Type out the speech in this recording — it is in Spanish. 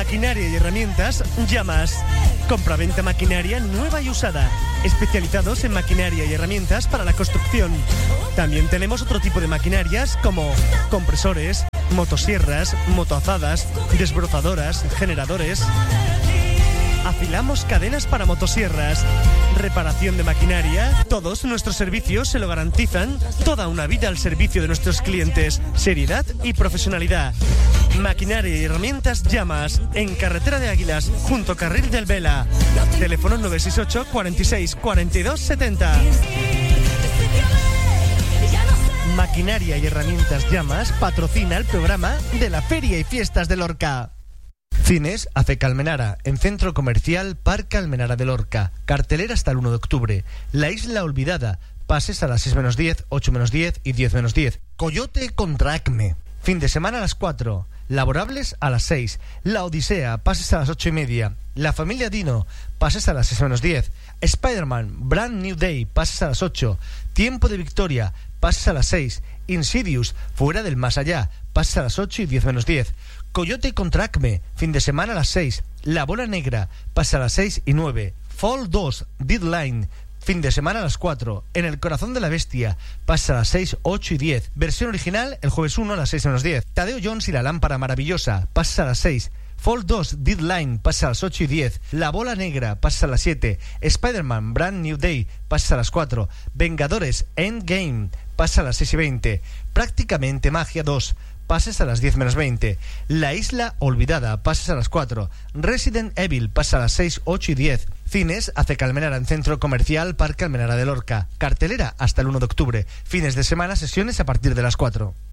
Maquinaria y herramientas Llamas. Compraventa maquinaria nueva y usada. Especializados en maquinaria y herramientas para la construcción. También tenemos otro tipo de maquinarias como compresores, motosierras, motoazadas, desbrozadoras, generadores. Afilamos cadenas para motosierras. Reparación de maquinaria. Todos nuestros servicios se lo garantizan. Toda una vida al servicio de nuestros clientes. Seriedad y profesionalidad. Maquinaria y herramientas Llamas. En Carretera de Águilas, junto a Carril del Vela. Teléfono 968 46 42 70. Maquinaria y herramientas Llamas patrocina el programa de la Feria y Fiestas de Lorca. Cines ACEC Almenara, en Centro Comercial Parque Almenara de Lorca. Cartelera hasta el 1 de octubre. La Isla Olvidada. Pases a las 6-10, 8-10 y 10-10. Coyote contra Acme. Fin de semana a las 4. Laborables a las 6. La Odisea. Pases a las 8:30. La Familia Dino. Pases a las 6-10. Spider-Man. Brand New Day. Pases a las 8. Tiempo de Victoria. Pases a las 6. Insidious. Fuera del Más Allá. Pases a las 8 y 10-10. Coyote contra Acme, fin de semana a las 6. La Bola Negra, pasa a las 6 y 9. Fall 2, Deadline, fin de semana a las 4. En el Corazón de la Bestia, pasa a las 6, 8 y 10. Versión original, el jueves 1 a las 6:10. Tadeo Jones y la Lámpara Maravillosa, pasa a las 6. Fall 2, Deadline, pasa a las 8 y 10. La Bola Negra, pasa a las 7. Spider-Man, Brand New Day, pasa a las 4. Vengadores, Endgame, pasa a las 6 y 20. Prácticamente Magia 2, pases a las 10-20. La Isla Olvidada, pases a las 4. Resident Evil, pasa a las 6, 8 y 10. Cines ACEC Almenara, en Centro Comercial Parque Almenara de Lorca. Cartelera hasta el 1 de octubre. Fines de semana, sesiones a partir de las 4.